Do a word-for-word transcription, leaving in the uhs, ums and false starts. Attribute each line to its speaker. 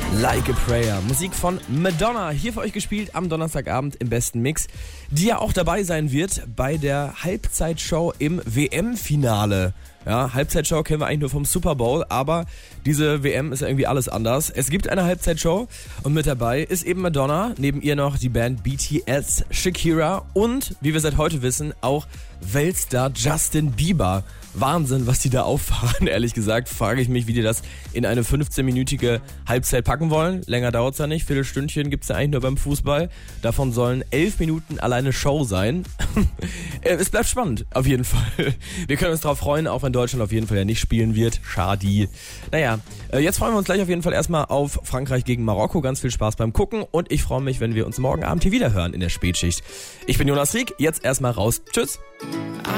Speaker 1: Like a Prayer. Musik von Madonna. Hier für euch gespielt am Donnerstagabend im besten Mix. Die ja auch dabei sein wird bei der Halbzeitshow im W M-Finale. Ja, Halbzeitshow kennen wir eigentlich nur vom Super Bowl, aber diese W M ist ja irgendwie alles anders. Es gibt eine Halbzeitshow und mit dabei ist eben Madonna, neben ihr noch die Band B T S, Shakira und, wie wir seit heute wissen, auch Weltstar Justin Bieber. Wahnsinn, was die da auffahren, ehrlich gesagt. Frage ich mich, wie die das in eine fünfzehnminütige Halbzeit packen wollen. Länger dauert's ja nicht, Viertelstündchen gibt's ja eigentlich nur beim Fußball. Davon sollen elf Minuten alleine Show sein. Es bleibt spannend, auf jeden Fall. Wir können uns darauf freuen, auch wenn Deutschland auf jeden Fall ja nicht spielen wird. Schade. Naja, jetzt freuen wir uns gleich auf jeden Fall erstmal auf Frankreich gegen Marokko. Ganz viel Spaß beim Gucken und ich freue mich, wenn wir uns morgen Abend hier wieder hören in der Spätschicht. Ich bin Jonas Rieck, jetzt erstmal raus. Tschüss.